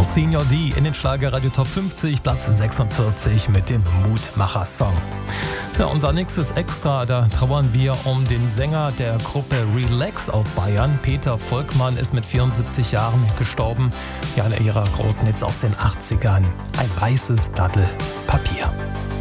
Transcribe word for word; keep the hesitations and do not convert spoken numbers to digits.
Senior D in den Schlager-Radio Top fünfzig, Platz sechsundvierzig mit dem Mutmacher-Song. Ja, unser nächstes Extra, da trauern wir um den Sänger der Gruppe Relax aus Bayern. Peter Volkmann ist mit vierundsiebzig Jahren gestorben. Ja, einer ihrer großen Hits aus den achtzigern. Ein weißes Blatt Papier.